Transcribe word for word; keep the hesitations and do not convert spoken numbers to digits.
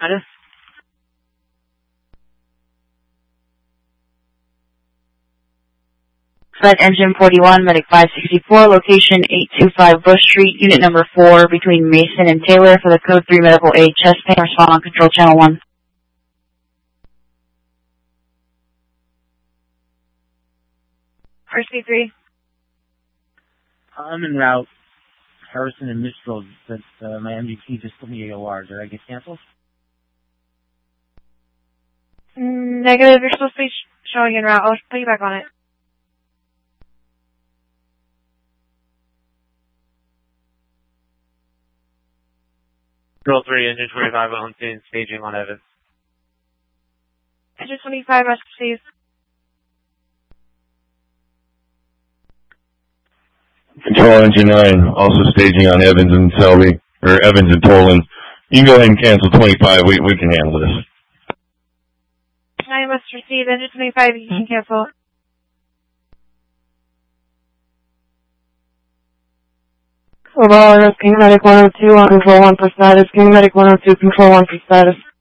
Status? Flight Engine forty-one, Medic five sixty-four, location eight two five Bush Street, unit number four, between Mason and Taylor for the Code three Medical Aid chest pain. Respond on Control Channel one. R C three. I'm en route. Harrison and Mistral, but uh, my M D T just put me A O R. Did I get canceled? Negative, you're supposed to be sh showing en route. I'll put you back on it. Control three, Engine twenty-five on scene, staging on Evans. Engine twenty-five, must receive. Control Engine nine, also staging on Evans and Selby, or Evans and Tolan. You can go ahead and cancel twenty-five. We we can handle this. nine must receive. Engine twenty-five, you can cancel. Overall, King Medic one oh two on Control one for status. King Medic one oh two, Control one for status.